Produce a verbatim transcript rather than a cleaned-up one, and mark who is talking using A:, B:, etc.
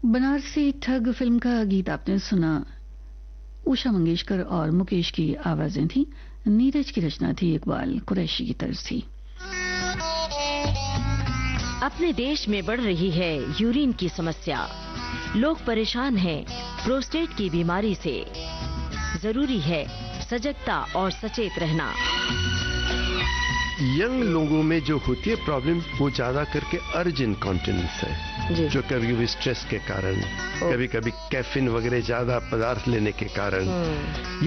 A: बनारसी ठग फिल्म का गीत आपने सुना। उषा मंगेशकर और मुकेश की आवाजें थी। नीरज की रचना थी, इकबाल कुरैशी की तर्ज थी।
B: अपने देश में बढ़ रही है यूरिन की समस्या। लोग परेशान हैं प्रोस्टेट की बीमारी से। जरूरी है सजगता और सचेत रहना।
C: यंग लोगों में जो होती है प्रॉब्लम वो ज्यादा करके अर्ज इनकॉन्टिनेंस है, जो कभी कभी स्ट्रेस के कारण, कभी कभी कैफीन वगैरह ज्यादा पदार्थ लेने के कारण